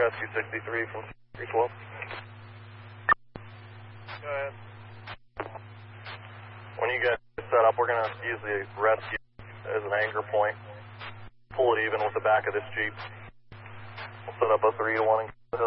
rescue 63 from 312. Go ahead. When you get set up, we're going to use the rescue as an anchor point. Pull it even with the back of this Jeep. We'll set up a 3-to-1 in the hill.